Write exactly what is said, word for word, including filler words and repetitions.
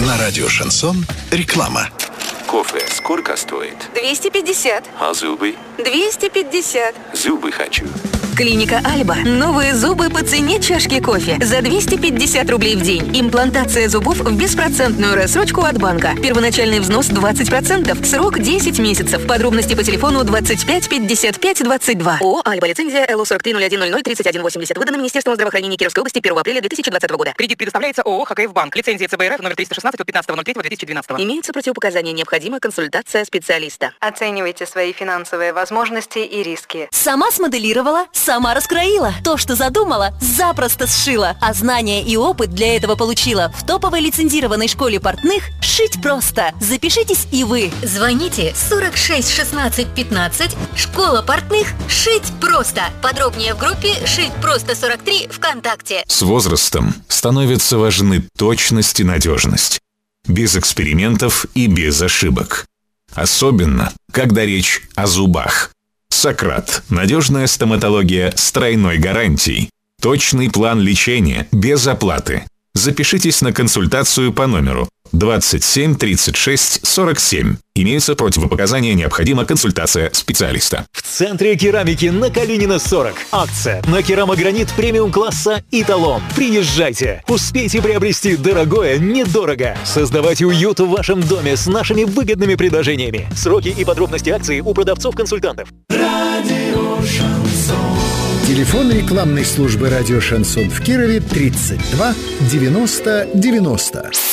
На радио «Шансон» реклама. Кофе сколько стоит? двести пятьдесят. А зубы? двести пятьдесят. Зубы хочу. Клиника Альба. Новые зубы по цене чашки кофе. За двести пятьдесят рублей в день. Имплантация зубов в беспроцентную рассрочку от банка. Первоначальный взнос двадцать процентов. Срок десять месяцев. Подробности по телефону двадцать пять пятьдесят пять двадцать два. ООО «Альба». Лицензия эл о сорок три ноль один ноль ноль тридцать один восемьдесят. Выдана Министерством здравоохранения Кировской области первого апреля две тысячи двадцатого года. Кредит предоставляется ООО «ХКФ Банк». Лицензия ЦБ РФ номер триста шестнадцать от пятнадцатого ноль третьего две тысячи двенадцатого. Имеются противопоказания. Необходима консультация специалиста. Оценивайте свои финансовые возможности и риски. Сама смоделировала, сама раскроила. То, что задумала, запросто сшила. А знания и опыт для этого получила в топовой лицензированной школе портных «Шить просто». Запишитесь и вы. Звоните сорок шесть шестнадцать пятнадцать. Школа портных «Шить просто». Подробнее в группе «Шить просто сорок три» ВКонтакте. С возрастом становятся важны точность и надежность. Без экспериментов и без ошибок. Особенно, когда речь о зубах. Сократ. Надежная стоматология с тройной гарантией. Точный план лечения без оплаты. Запишитесь на консультацию по номеру двадцать семь тридцать шесть сорок семь. Имеются противопоказания, необходима консультация специалиста. В центре керамики на Калинина сорок. Акция на керамогранит премиум класса «Эталон». Приезжайте. Успейте приобрести дорогое недорого. Создавайте уют в вашем доме с нашими выгодными предложениями. Сроки и подробности акции у продавцов-консультантов. Радио «Шансон». Телефон рекламной службы «Радио Шансон» в Кирове тридцать два девяносто девяносто.